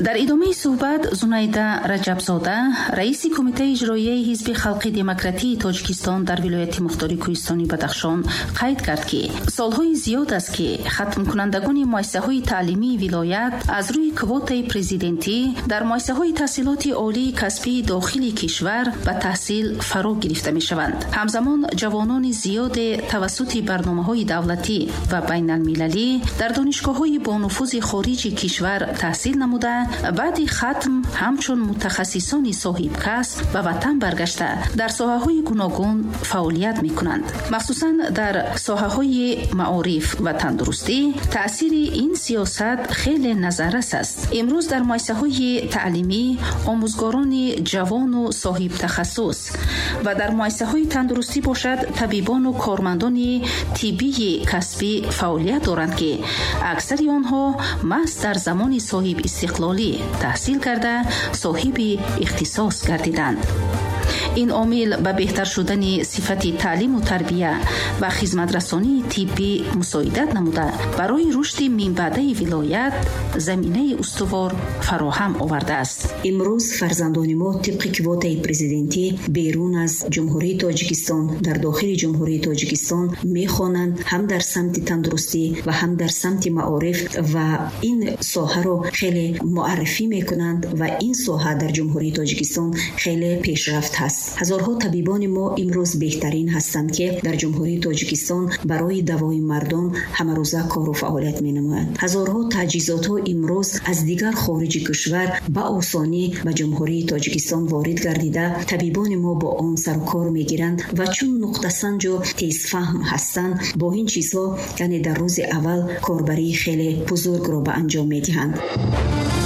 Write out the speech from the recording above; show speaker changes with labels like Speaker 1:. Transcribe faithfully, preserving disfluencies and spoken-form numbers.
Speaker 1: در ادامه صحبت زنیده رجبزاده رئیس کمیته اجرایی حزب خلق دموکراتی تاجیکستان در ولایت مختار کوهستانی بدخشان قید کرد که سالهای زیاد است که ختم کنندگان مؤسسه‌های تعلیمی ولایت از روی کوتای پرزیدنتی در مؤسسه‌های تحصیلات عالی کسبی داخلی کشور به تحصیل فرا گرفته می‌شوند. همزمان جوانان زیاد توسط برنامه‌های دولتی و بین المللی در دانشگاه‌های با نفوذ خارجی کشور تحصیل نموده بعد ختم همچون متخصصان صاحب کسب به وطن برگشته در ساحه‌های گوناگون فعالیت می‌کنند. مخصوصاً در ساحه‌های معارف و تندرستی تأثیر این سیاست خیلی نظررس است. امروز در مؤسسه‌های تعلیمی آموزگاران جوان و صاحب تخصص و در مؤسسه‌های تندرستی باشد طبیبان و کارمندان طبی کسبی فعالیت دارند که اکثر آنها محض در زمان صاحب استقلالی تحصیل کرده صاحب اختصاص گردیدند. این عامل به بهتر شدن صفت تعلیم و تربیه و خدمترسانی طبی مساعدت نموده برای رشد منبعده ولایت زمینه استوار فراهم آورده است.
Speaker 2: امروز فرزندان ما طبق کوتای پرزیدنتی بیرون از جمهوری تاجیکستان در داخل جمهوری تاجیکستان میخوانند، هم در سمت تندرستی و هم در سمت معارف و این ساحه رو خیلی معرفی میکنند و این ساحه در جمهوری تاجیکستان خیلی پیشرفت هست. هزارها طبیبان ما امروز بهترین هستند که در جمهوری تاجیکستان برای دوای مردم همه روزه کار و فعالیت می نمایند. هزارها تجهیزات ها امروز از دیگر خارج کشور به آسانی به جمهوری تاجیکستان وارد گردیده طبیبان ما با آن سر و کار می گیرند و چون نقطه سنج و تیز فهم هستند با این چیزها یعنی در روز اول کاربری خیلی بزرگ را به انجام می دهند.